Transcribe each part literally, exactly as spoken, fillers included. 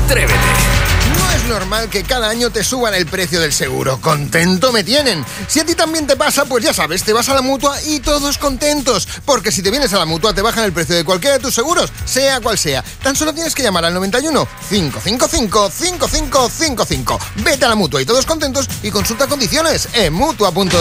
Atrévete. No es normal que cada año te suban el precio del seguro. Contento me tienen. Si a ti también te pasa, pues ya sabes, te vas a la Mutua y todos contentos. Porque si te vienes a la Mutua te bajan el precio de cualquiera de tus seguros, sea cual sea. Tan solo tienes que llamar al noventa y uno, cinco cinco cinco, cinco cinco cinco cinco. Vete a la Mutua y todos contentos y consulta condiciones en Mutua punto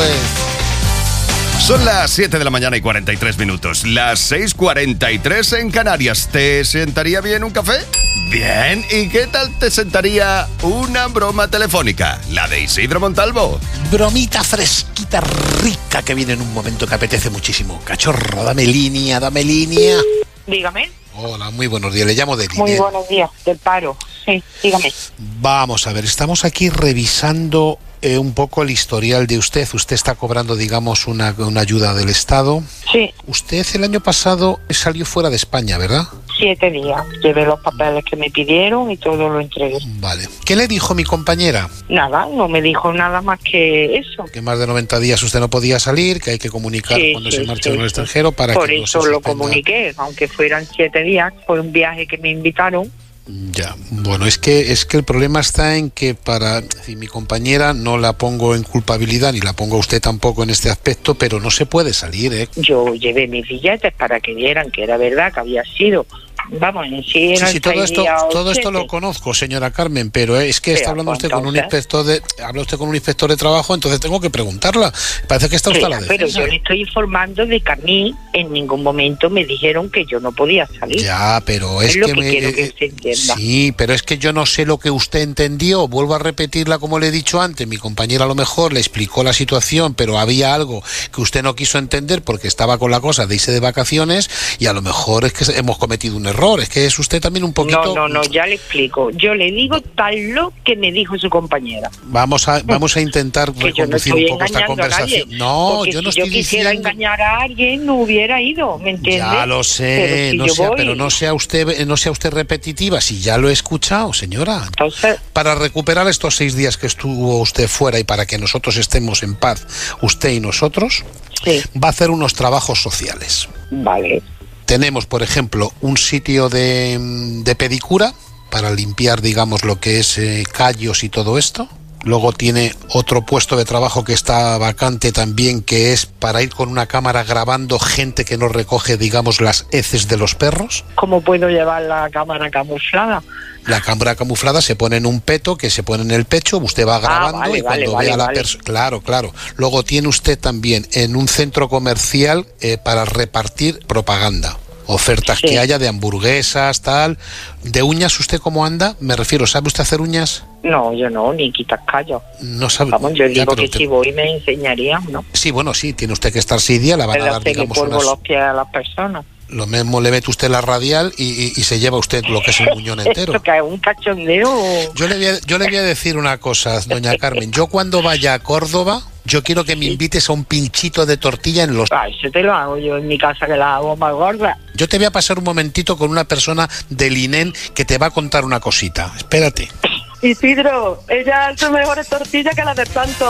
es. Son las siete de la mañana y cuarenta y tres minutos. Las seis cuarenta y tres en Canarias. ¿Te sentaría bien un café? Bien. ¿Y qué tal te sentaría una broma telefónica? La de Isidro Montalvo. Bromita fresquita, rica, que viene en un momento que apetece muchísimo. Cachorro, dame línea, dame línea. Dígame. Hola, muy buenos días. Le llamo de Muy buenos días, del paro. Sí, dígame. Vamos a ver, estamos aquí revisando eh, un poco el historial de usted. Usted está cobrando, digamos, una, una ayuda del Estado. Sí. Usted el año pasado salió fuera de España, ¿verdad? Siete días. Llevé los papeles que me pidieron y todo lo entregué. Vale. ¿Qué le dijo mi compañera? Nada, no me dijo nada más que eso. Que más de noventa días usted no podía salir, que hay que comunicar sí, cuando sí, se marcha sí, al extranjero para Por que no eso se lo suspenda. comuniqué, aunque fueran siete días. Fue un viaje que me invitaron. Ya, bueno, es que es que el problema está en que para si mi compañera no la pongo en culpabilidad ni la pongo a usted tampoco en este aspecto, pero no se puede salir, ¿eh? Yo llevé mis billetes para que vieran que era verdad, que había sido. Vamos, en sí, sí, sí, todo esto, todo esto lo conozco, señora Carmen, pero es que pero, está hablando usted con un inspector de, habla usted con un inspector de trabajo, entonces tengo que preguntarla. Parece que está usted sí, a la defensa. Pero yo le estoy informando de que a mí en ningún momento me dijeron que yo no podía salir. Ya, pero es, es lo que, que me, quiero que usted entienda. Sí, pero es que yo no sé lo que usted entendió. Vuelvo a repetirla como le he dicho antes. Mi compañera a lo mejor le explicó la situación, pero había algo que usted no quiso entender porque estaba con la cosa de irse de vacaciones y a lo mejor es que hemos cometido un error. Es que es usted también un poquito... No, no, no, ya le explico. Yo le digo tal lo que me dijo su compañera. Vamos a vamos a intentar reconducir no un poco esta conversación. No, porque yo no si estoy yo quisiera diciendo... engañar a alguien, no hubiera ido, ¿me entiende? Ya lo sé, pero si no yo sea, voy... pero no sea usted no sea usted repetitiva, si ya lo he escuchado, señora. Entonces... Para recuperar estos seis días que estuvo usted fuera y para que nosotros estemos en paz, usted y nosotros, sí. va a hacer unos trabajos sociales. Vale. Tenemos, por ejemplo, un sitio de, de pedicura para limpiar, digamos, lo que es eh, callos y todo esto. Luego tiene otro puesto de trabajo que está vacante también, que es para ir con una cámara grabando gente que no recoge, digamos, las heces de los perros. ¿Cómo puedo llevar la cámara camuflada? La cámara camuflada se pone en un peto que se pone en el pecho, usted va grabando ah, vale, y cuando vale, vea a la vale. persona... Claro, claro. Luego tiene usted también en un centro comercial eh, para repartir propaganda. Ofertas sí. que haya de hamburguesas, tal. ¿De uñas usted cómo anda? Me refiero, ¿sabe usted hacer uñas? No, yo no, ni quitas callos. No sabe. Vamos, yo ya, digo que te... si voy me enseñaría, ¿no? Sí, bueno, sí, tiene usted que estar seis días, la van Pero a dar, digamos, unas... unas... los pies a las personas. Lo mismo le mete usted la radial y, y, y se lleva usted lo que es el muñón entero. ¿Esto que es un cachondeo? Yo le, voy a, yo le voy a decir una cosa, doña Carmen. Yo cuando vaya a Córdoba, yo quiero que me invites a un pinchito de tortilla en los... Ah, eso te lo hago yo en mi casa, que la hago más gorda. Yo te voy a pasar un momentito con una persona del I N E M que te va a contar una cosita. Espérate. Isidro, ella hace mejores tortillas que las de tanto.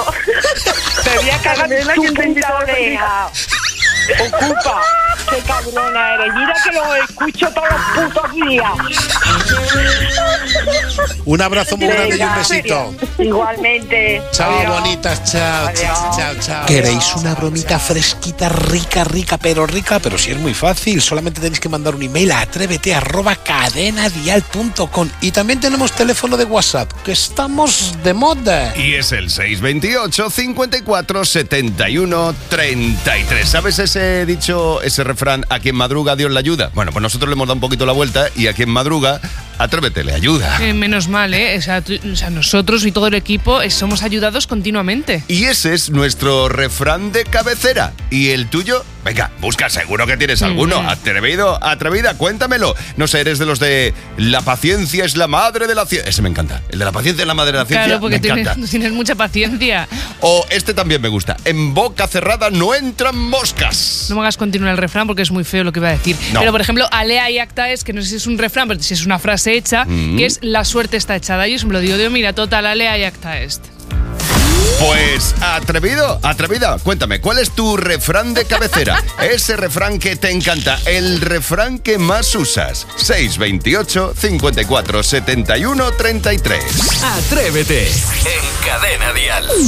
Te voy a cagar en tu puta oreja. Ocupa. Qué cabrona eres. Mira que lo escucho todos los putos días. Un abrazo muy Venga, grande y un besito. Igualmente. Chao, Adiós. bonitas. Chao, Adiós. chao, chao. ¿Queréis una bromita fresquita, rica, rica, pero rica? Pero si es muy fácil. Solamente tenéis que mandar un email a atrévete arroba cadenadial punto com. Y también tenemos teléfono de WhatsApp, que estamos de moda. Y es el seis veintiocho, cincuenta y cuatro, setenta y uno, treinta y tres. ¿Sabes ese dicho, ese refrán, a quien madruga Dios le ayuda? Bueno, pues nosotros le hemos dado un poquito la vuelta y a quien madruga, Atrévete le ayuda. Eh, menos mal, ¿eh? O sea, tú, o sea, nosotros y todo el equipo eh, somos ayudados continuamente. Y ese es nuestro refrán de cabecera. ¿Y el tuyo? Venga, busca, seguro que tienes alguno. Mm. Atrevido, atrevida, cuéntamelo. No sé, eres de los de la paciencia es la madre de la ciencia. Ese me encanta. El de la paciencia es la madre de la ciencia. Claro, porque me tienes, encanta. tienes mucha paciencia. O este también me gusta. En boca cerrada no entran moscas. No me hagas continuar el refrán porque es muy feo lo que iba a decir. No. Pero, por ejemplo, alea y acta es, que no sé si es un refrán, pero si es una frase hecha, mm. que es la suerte está echada. Yo siempre lo digo, digo, mira, total, alea y acta est. Pues, atrevido, atrevida, cuéntame, ¿cuál es tu refrán de cabecera? Ese refrán que te encanta, el refrán que más usas. seis veintiocho, cincuenta y cuatro, setenta y uno, treinta y tres. Atrévete en Cadena Dial.